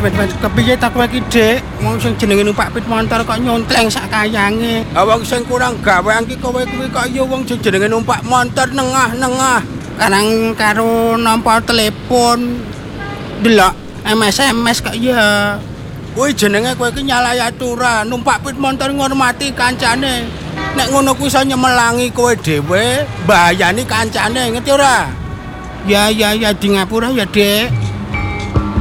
kepiye ta kowe iki, Dik? Wong sing jenenge numpak pit motor kok nyontleng sak kayange. Ah wong sing kurang gawean ki kowe kuwi kok ya wong sing jenenge numpak motor nengah-nengah. Karang karo nampa telepon. Delok SMS kok ya. Kuwi jenenge kowe iki nyalahi aturan, numpak pit motor ngormati kancane. Nek ngono kuwi iso nyemelangi kowe dhewe, mbayani kancane, ngerti ora? Ya di ngapura ya, Dik.